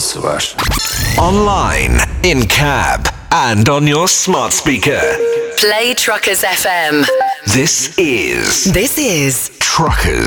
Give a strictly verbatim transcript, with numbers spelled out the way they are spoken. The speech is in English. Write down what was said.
arızası var. Online, in cab, and on your smart speaker. Play Truckers F M. This is... This is... Truckers